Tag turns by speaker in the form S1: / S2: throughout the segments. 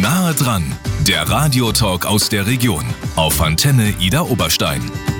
S1: Nahe dran, der Radiotalk aus der Region auf Antenne Ida Oberstein.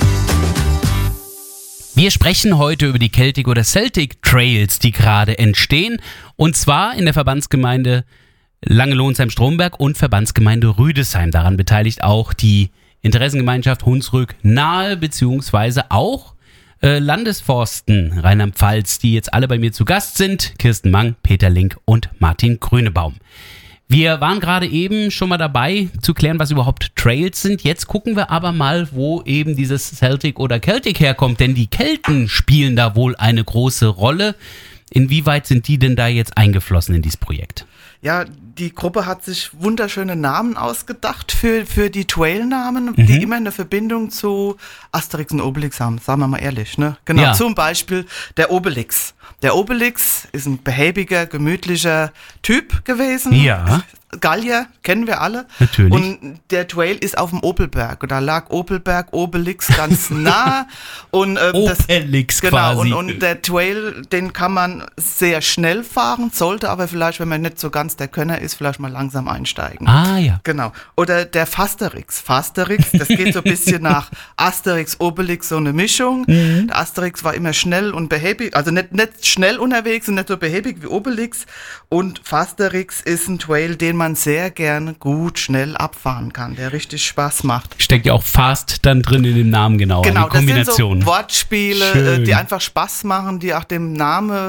S2: Wir sprechen heute über die Celtic oder Celtic Trails, die gerade entstehen. Und zwar in der Verbandsgemeinde Langelohnsheim-Stromberg und Verbandsgemeinde Rüdesheim. Daran beteiligt auch die Interessengemeinschaft Hunsrück-Nahe, beziehungsweise auch Landesforsten Rheinland-Pfalz, die jetzt alle bei mir zu Gast sind. Kirsten Mang, Peter Link und Martin Grünebaum. Wir waren gerade eben schon mal dabei zu klären, was überhaupt Trails sind. Jetzt gucken wir aber mal, wo eben dieses Celtic oder Celtic herkommt. Denn die Kelten spielen da wohl eine große Rolle. Inwieweit sind die denn da jetzt eingeflossen in dieses Projekt?
S3: Ja, die Gruppe hat sich wunderschöne Namen ausgedacht für die Trail-Namen, die immer eine Verbindung zu Asterix und Obelix haben, sagen wir mal ehrlich, ne? Genau, ja. Zum Beispiel der Obelix. Der Obelix ist ein behäbiger, gemütlicher Typ gewesen. Ja. Gallier, kennen wir alle.
S2: Natürlich.
S3: Und der Trail ist auf dem Opelberg. Und da lag Opelberg, Obelix ganz nah. Und,
S2: Obelix quasi.
S3: Genau, und der Trail, den kann man sehr schnell fahren, sollte aber vielleicht, wenn man nicht so ganz der Könner ist, vielleicht mal langsam einsteigen.
S2: Ah, ja.
S3: Genau. Oder der Fasterix. Fasterix, das geht so ein bisschen nach Asterix, Obelix, so eine Mischung. Der Asterix war immer schnell und behäbig, also nicht schnell unterwegs und nicht so behäbig wie Obelix. Und Fasterix ist ein Trail, den man sehr gerne gut, schnell abfahren kann, der richtig Spaß macht.
S2: Steckt ja auch Fast dann drin in dem Namen, genau.
S3: Genau,
S2: die Kombination.
S3: Das sind so Wortspiele, die einfach Spaß machen, die auch dem Namen,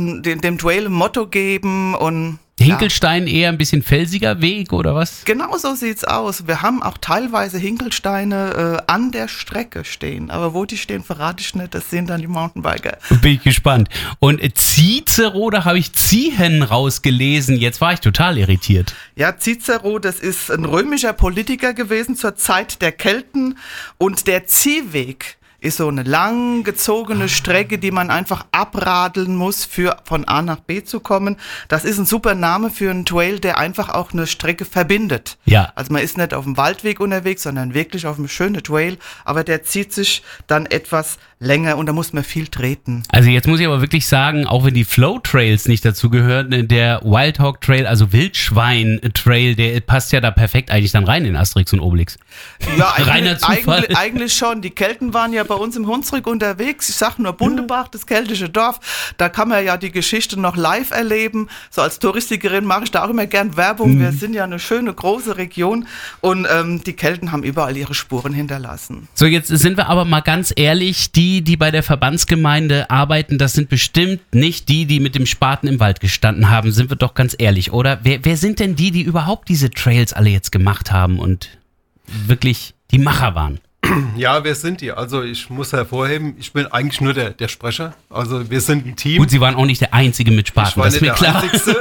S3: dem Trail ein Motto geben und
S2: Hinkelstein eher ein bisschen felsiger Weg, oder was?
S3: Genau so sieht's aus. Wir haben auch teilweise Hinkelsteine an der Strecke stehen. Aber wo die stehen, verrate ich nicht. Das sind dann die Mountainbiker.
S2: Bin ich gespannt. Und Cicero, da habe ich Ziehen rausgelesen. Jetzt war ich total irritiert.
S3: Ja, Cicero, das ist ein römischer Politiker gewesen zur Zeit der Kelten. Und der Ziehweg ist so eine lang gezogene Strecke, die man einfach abradeln muss, von A nach B zu kommen. Das ist ein super Name für einen Trail, der einfach auch eine Strecke verbindet.
S2: Ja.
S3: Also man ist nicht auf dem Waldweg unterwegs, sondern wirklich auf einem schönen Trail, aber der zieht sich dann etwas länger und da muss man viel treten.
S2: Also jetzt muss ich aber wirklich sagen, auch wenn die Flow Trails nicht dazu gehören, der Wildhog Trail, also Wildschwein Trail, der passt ja da perfekt eigentlich dann rein in Asterix und Obelix.
S3: Ja, eigentlich schon. Die Kelten waren ja bei uns im Hunsrück unterwegs. Ich sag nur Bundebach, das keltische Dorf. Da kann man ja die Geschichte noch live erleben. So als Touristikerin mache ich da auch immer gern Werbung. Wir sind ja eine schöne, große Region und die Kelten haben überall ihre Spuren hinterlassen.
S2: So, jetzt sind wir aber mal ganz ehrlich, die bei der Verbandsgemeinde arbeiten, das sind bestimmt nicht die mit dem Spaten im Wald gestanden haben, sind wir doch ganz ehrlich, oder? Wer sind denn die überhaupt diese Trails alle jetzt gemacht haben und wirklich die Macher waren?
S4: Ja, wer sind die? Also ich muss hervorheben, ich bin eigentlich nur der Sprecher. Also wir sind ein Team.
S2: Gut, Sie waren auch nicht der Einzige mit Spaten, das ist mir klar.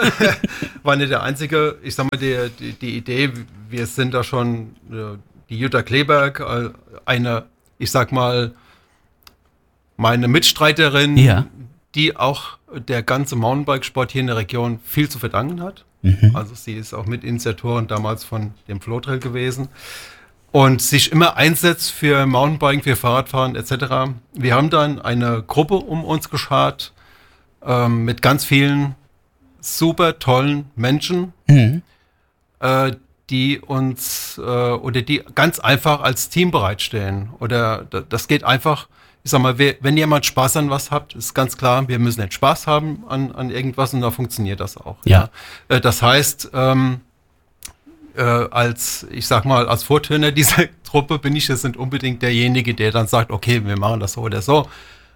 S4: War nicht der Einzige. Ich sag mal, die Idee, wir sind da schon, die Jutta Kleberg, ich sag mal, meine Mitstreiterin, ja, die auch der ganze Mountainbikesport hier in der Region viel zu verdanken hat. Also sie ist auch Mitinitiatorin damals von dem Flow-Trail gewesen und sich immer einsetzt für Mountainbiken, für Fahrradfahren etc. Wir haben dann eine Gruppe um uns geschart mit ganz vielen super tollen Menschen, die uns oder die ganz einfach als Team bereitstellen. Oder das geht einfach. Ich sag mal, wenn jemand Spaß an was hat, ist ganz klar, wir müssen den Spaß haben an irgendwas und da funktioniert das auch.
S2: Ja.
S4: Das heißt, als Vortöner dieser Truppe bin ich jetzt nicht unbedingt derjenige, der dann sagt, okay, wir machen das so oder so,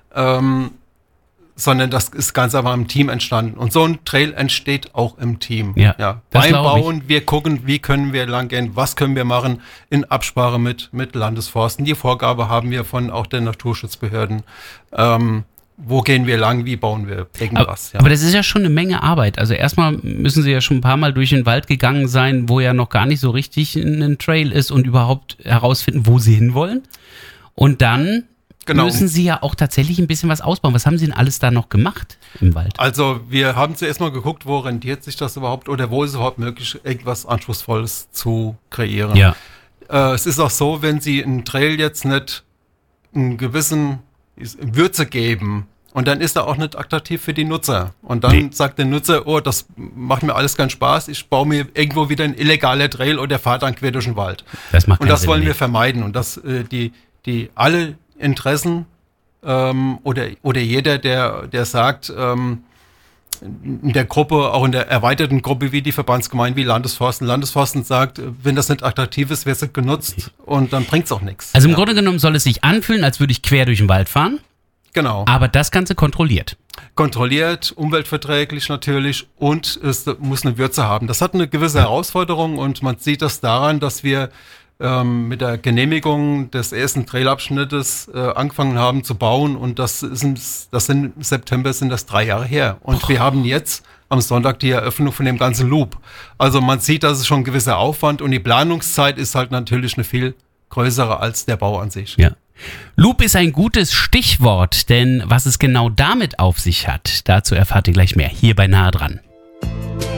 S4: sondern das ist ganz einfach im Team entstanden. Und so ein Trail entsteht auch im Team.
S2: Ja,
S4: beim Bauen, wir gucken, wie können wir lang gehen, was können wir machen in Absprache mit Landesforsten. Die Vorgabe haben wir von auch den Naturschutzbehörden. Wo gehen wir lang, wie bauen wir irgendwas.
S2: Aber das ist ja schon eine Menge Arbeit. Also erstmal müssen Sie ja schon ein paar Mal durch den Wald gegangen sein, wo ja noch gar nicht so richtig ein Trail ist und überhaupt herausfinden, wo Sie hinwollen. Und dann müssen Sie ja auch tatsächlich ein bisschen was ausbauen. Was haben Sie denn alles da noch gemacht im Wald?
S4: Also wir haben zuerst mal geguckt, wo rentiert sich das überhaupt oder wo ist es überhaupt möglich, irgendwas Anspruchsvolles zu kreieren.
S2: Ja.
S4: Es ist auch so, wenn Sie einen Trail jetzt nicht einen gewissen Würze geben Und dann ist er auch nicht attraktiv für die Nutzer. Und dann sagt der Nutzer, oh, das macht mir alles keinen Spaß, ich baue mir irgendwo wieder ein illegaler Trail oder fahre dann quer durch den Wald. Und das wollen wir vermeiden. Und dass die alle Interessen oder jeder, der sagt, in der Gruppe, auch in der erweiterten Gruppe wie die Verbandsgemeinden, wie Landesforsten sagt, wenn das nicht attraktiv ist, wird es genutzt und dann bringt es auch nichts.
S2: Also im Grunde genommen soll es sich anfühlen, als würde ich quer durch den Wald fahren.
S4: Genau.
S2: Aber das Ganze kontrolliert.
S4: Kontrolliert, umweltverträglich natürlich und es muss eine Würze haben. Das hat eine gewisse Herausforderung und man sieht das daran, dass wir mit der Genehmigung des ersten Trailabschnittes angefangen haben zu bauen und im September sind das 3 Jahre her. Und wir haben jetzt am Sonntag die Eröffnung von dem ganzen Loop. Also man sieht, dass es schon ein gewisser Aufwand und die Planungszeit ist halt natürlich eine viel größere als der Bau an sich.
S2: Ja. Loop ist ein gutes Stichwort, denn was es genau damit auf sich hat, dazu erfahrt ihr gleich mehr, hier bei Nahe dran.